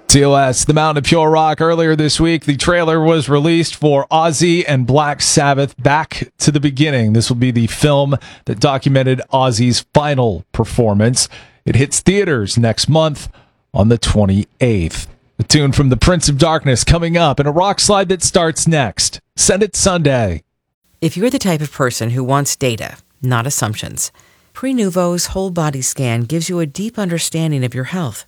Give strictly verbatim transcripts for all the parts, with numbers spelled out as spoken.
T O S, the Mountain of Pure Rock. Earlier this week, the trailer was released for Ozzy and Black Sabbath, Back to the Beginning. This will be the film that documented Ozzy's final performance. It hits theaters next month on the twenty-eighth. A tune from the Prince of Darkness coming up, and a rock slide that starts next. Send it Sunday. If you're the type of person who wants data, not assumptions, Prenuvo's whole body scan gives you a deep understanding of your health.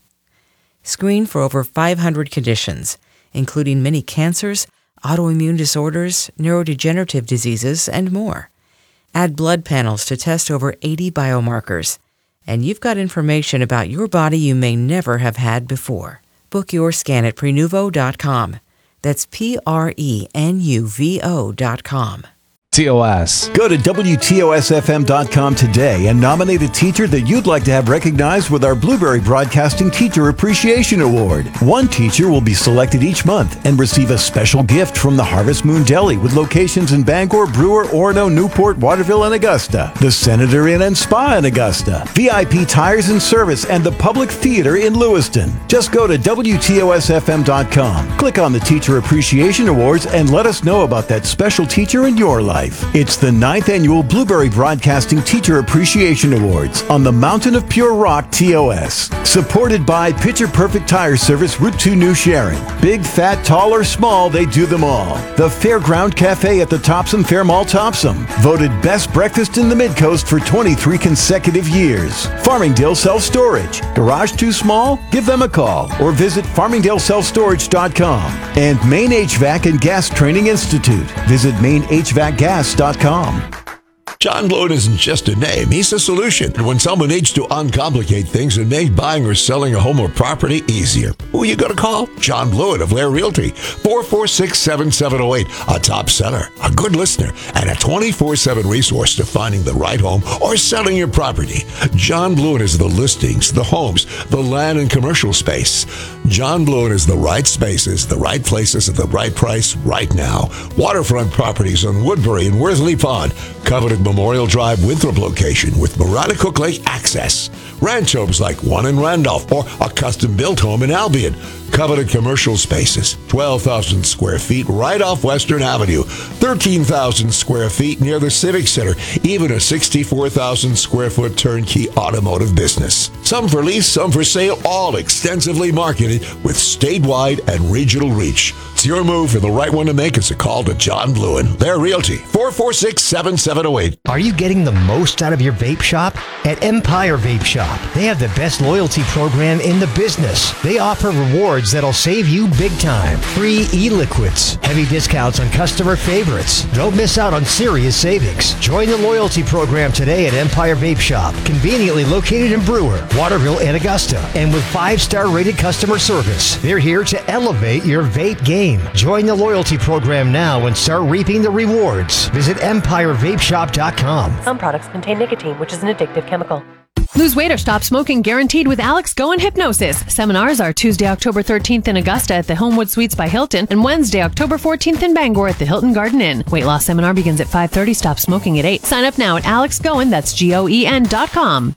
Screen for over five hundred conditions, including many cancers, autoimmune disorders, neurodegenerative diseases, and more. Add blood panels to test over eighty biomarkers, and you've got information about your body you may never have had before. Book your scan at Prenuvo dot com. That's P R E N U V O dot com. T O S. Go to W T O S F M dot com today and nominate a teacher that you'd like to have recognized with our Blueberry Broadcasting Teacher Appreciation Award. One teacher will be selected each month and receive a special gift from the Harvest Moon Deli with locations in Bangor, Brewer, Orono, Newport, Waterville, and Augusta. The Senator Inn and Spa in Augusta. V I P Tires and Service and the Public Theater in Lewiston. Just go to W T O S F M dot com. Click on the Teacher Appreciation Awards and let us know about that special teacher in your life. It's the ninth Annual Blueberry Broadcasting Teacher Appreciation Awards on the Mountain of Pure Rock T O S. Supported by Picture Perfect Tire Service, Route two New Sharon. Big, fat, tall, or small, they do them all. The Fairground Cafe at the Topsom Fair Mall Topsom. Voted Best Breakfast in the Midcoast for twenty-three consecutive years. Farmingdale Self Storage. Garage too small? Give them a call or visit farmingdale self storage dot com. And Maine H V A C and Gas Training Institute. Visit maine H V A C gas dot com. John Bluen isn't just a name, he's a solution. And when someone needs to uncomplicate things and make buying or selling a home or property easier, who are you going to call? John Bluen of Lair Realty. four four six, seven seven zero eight. A top seller, a good listener, and a twenty-four seven resource to finding the right home or selling your property. John Bluen is the listings, the homes, the land and commercial space. John Bluen is the right spaces, the right places at the right price right now. Waterfront properties on Woodbury and Worthley Pond. Coveted Memorial Drive Winthrop location with Marana Cook Lake access. Ranch homes like one in Randolph or a custom-built home in Albion. Coveted commercial spaces, twelve thousand square feet right off Western Avenue, thirteen thousand square feet near the Civic Center, even a sixty-four thousand square foot turnkey automotive business. Some for lease, some for sale, all extensively marketed with statewide and regional reach. It's your move and the right one to make is a call to John Bluen. Their Realty, four four six, seven seven zero eight. Are you getting the most out of your vape shop? At Empire Vape Shop, they have the best loyalty program in the business. They offer rewards that'll save you big time. Free e-liquids, heavy discounts on customer favorites. Don't miss out on serious savings. Join the loyalty program today at Empire Vape Shop, conveniently located in Brewer, Waterville, and Augusta. And with five-star rated customer service, they're here to elevate your vape game. Join the loyalty program now and start reaping the rewards. Visit empire vape shop dot com. Some products contain nicotine, which is an addictive chemical. Lose weight or stop smoking guaranteed with Alex Go and Hypnosis. Seminars are Tuesday, October thirteenth in Augusta at the Homewood Suites by Hilton and Wednesday, October fourteenth in Bangor at the Hilton Garden Inn. Weight loss seminar begins at five thirty. Stop smoking at eight. Sign up now at alex goen, that's G O E N dot com.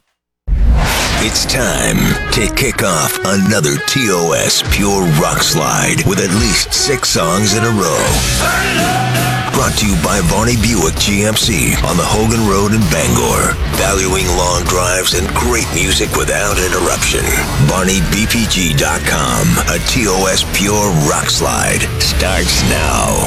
It's time to kick off another T O S Pure Rock Slide with at least six songs in a row. Brought to you by Varney Buick G M C on the Hogan Road in Bangor. Valuing long drives and great music without interruption. Varney B P G dot com. A T O S Pure Rock Slide starts now.